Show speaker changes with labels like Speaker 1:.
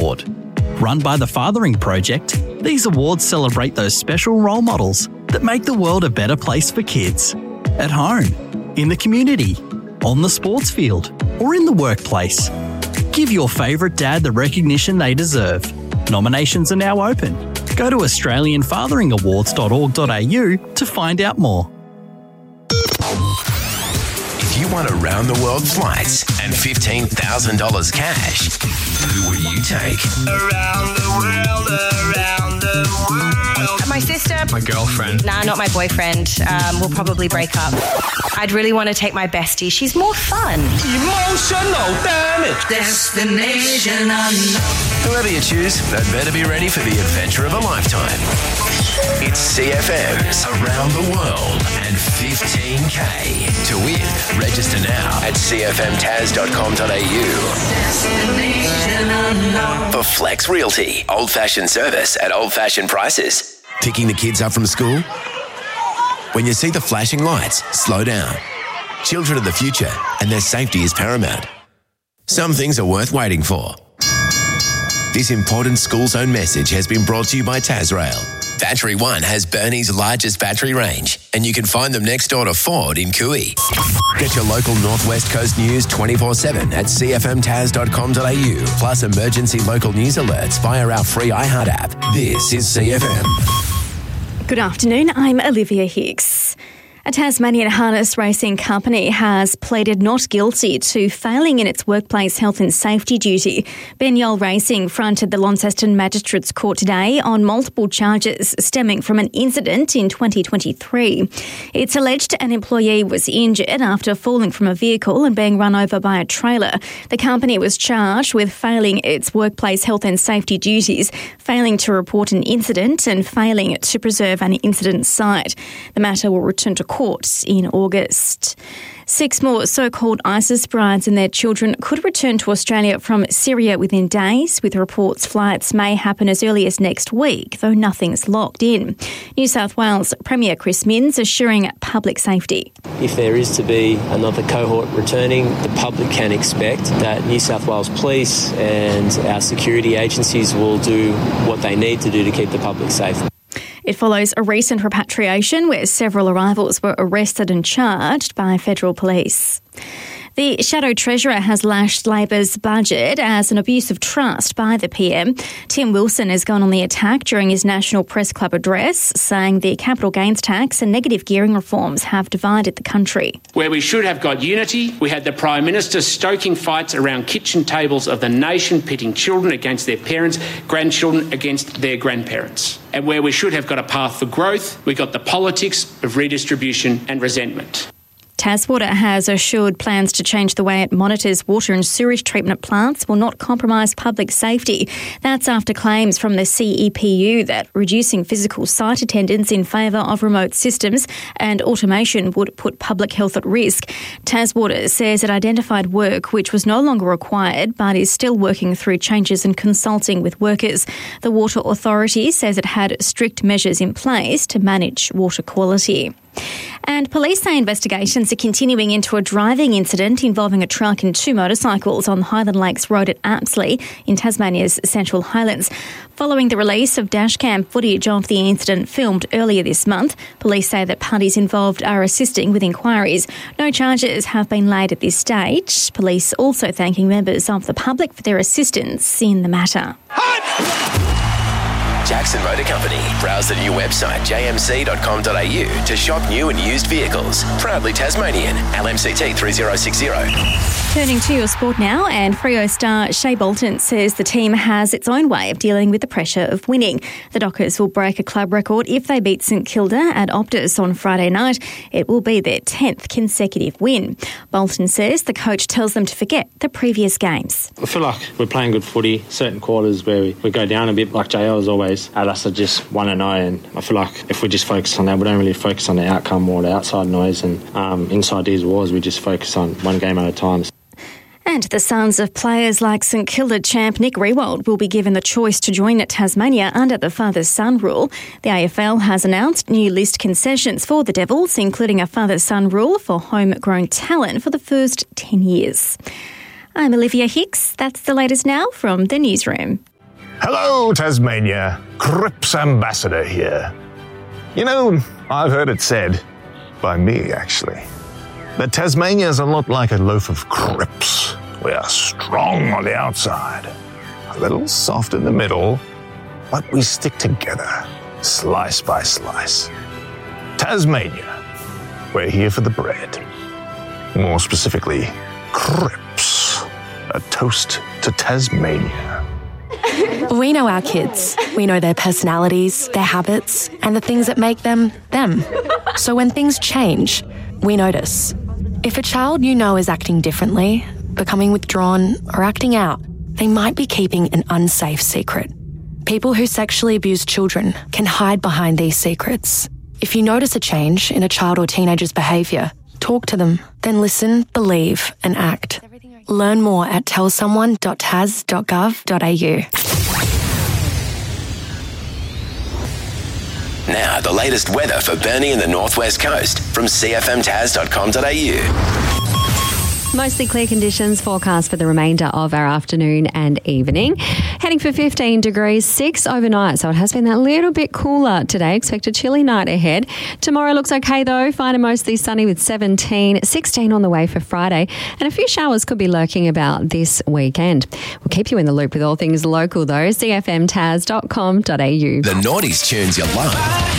Speaker 1: Award. Run by the Fathering Project, these awards celebrate those special role models that make the world a better place for kids. At home, in the community, on the sports field, or in the workplace. Give your favourite dad the recognition they deserve. Nominations are now open. Go to australianfatheringawards.org.au to find out more.
Speaker 2: If you want around-the-world flights and $15,000 cash, who will you take?
Speaker 3: Around the world, around the world.
Speaker 4: My sister.
Speaker 5: My girlfriend.
Speaker 4: Nah, not my boyfriend. We'll probably break up. I'd really want to take my bestie. She's more fun.
Speaker 3: Emotional damage. Destination unknown.
Speaker 2: Whoever you choose, they'd better be ready for the adventure of a lifetime. It's CFM's Around the World and 15K. To win, register now at cfmtaz.com.au.
Speaker 3: Destination unknown.
Speaker 2: For Flex Realty, old-fashioned service at old-fashioned prices. Picking the kids up from school? When you see the flashing lights, slow down. Children are the future, and their safety is paramount. Some things are worth waiting for. This important school zone message has been brought to you by Tasrail. Battery One has Burnie's largest battery range, and you can find them next door to Ford in Cooey. Get your local Northwest Coast news 24/7 at cfmtaz.com.au, plus emergency local news alerts via our free iHeart app. This is CFM.
Speaker 6: Good afternoon, I'm Olivia Hicks. A Tasmanian harness racing company has pleaded not guilty to failing in its workplace health and safety duty. Ben Yole Racing fronted the Launceston Magistrates Court today on multiple charges stemming from an incident in 2023. It's alleged an employee was injured after falling from a vehicle and being run over by a trailer. The company was charged with failing its workplace health and safety duties, failing to report an incident and failing to preserve an incident site. The matter will return to court in August. 6 more so-called ISIS brides and their children could return to Australia from Syria within days, with reports flights may happen as early as next week, though nothing's locked in. New South Wales Premier Chris Minns assuring public safety.
Speaker 7: If there is to be another cohort returning, the public can expect that New South Wales Police and our security agencies will do what they need to do to keep the public safe.
Speaker 6: It follows a recent repatriation where several arrivals were arrested and charged by federal police. The Shadow Treasurer has lashed Labor's budget as an abuse of trust by the PM. Tim Wilson has gone on the attack during his National Press Club address, saying the capital gains tax and negative gearing reforms have divided the country.
Speaker 8: Where we should have got unity, we had the Prime Minister stoking fights around kitchen tables of the nation, pitting children against their parents, grandchildren against their grandparents. And where we should have got a path for growth, we got the politics of redistribution and resentment.
Speaker 6: Taswater has assured plans to change the way it monitors water and sewage treatment plants will not compromise public safety. That's after claims from the CEPU that reducing physical site attendance in favour of remote systems and automation would put public health at risk. Taswater says it identified work which was no longer required but is still working through changes and consulting with workers. The Water Authority says it had strict measures in place to manage water quality. And police say investigations are continuing into a driving incident involving a truck and 2 motorcycles on Highland Lakes Road at Apsley in Tasmania's Central Highlands. Following the release of dashcam footage of the incident filmed earlier this month, police say that parties involved are assisting with inquiries. No charges have been laid at this stage. Police also thanking members of the public for their assistance in the matter.
Speaker 2: Jackson Motor Company. Browse the new website jmc.com.au to shop new and used vehicles. Proudly Tasmanian. LMCT 3060.
Speaker 6: Turning to your sport now, and Freo star Shea Bolton says the team has its own way of dealing with the pressure of winning. The Dockers will break a club record if they beat St Kilda at Optus on Friday night. It will be their 10th consecutive win. Bolton says the coach tells them to forget the previous games.
Speaker 9: I feel like we're playing good footy. Certain quarters where we go down a bit, like JL is always at us are just 1-0, and I feel like if we just focus on that, we don't really focus on the outcome or the outside noise, and inside these wars we just focus on one game at a time.
Speaker 6: And the sons of players like St Kilda champ Nick Riewoldt will be given the choice to join Tasmania under the father-son rule. The AFL has announced new list concessions for the Devils, including a father-son rule for homegrown talent for the first 10 years. I'm Olivia Hicks. That's the latest now from the newsroom.
Speaker 5: Hello, Tasmania. Crips Ambassador here. You know, I've heard it said, by me actually, that Tasmania is a lot like a loaf of crips. We are strong on the outside, a little soft in the middle, but we stick together, slice by slice. Tasmania, we're here for the bread. More specifically, crips. A toast to Tasmania.
Speaker 10: We know our kids. We know their personalities, their habits, and the things that make them, them. So when things change, we notice. If a child you know is acting differently, becoming withdrawn, or acting out, they might be keeping an unsafe secret. People who sexually abuse children can hide behind these secrets. If you notice a change in a child or teenager's behaviour, talk to them, then listen, believe, and act. Learn more at tellsomeone.tas.gov.au.
Speaker 2: Now, the latest weather for Burnie and the Northwest Coast from cfmtas.com.au.
Speaker 11: Mostly clear conditions forecast for the remainder of our afternoon and evening. Heading for 15 degrees, 6 overnight. So it has been that little bit cooler today. Expect a chilly night ahead. Tomorrow looks okay though. Fine and mostly sunny with 17, 16 on the way for Friday. And a few showers could be lurking about this weekend. We'll keep you in the loop with all things local though. cfmtas.com.au.
Speaker 2: The Naughties tunes you love.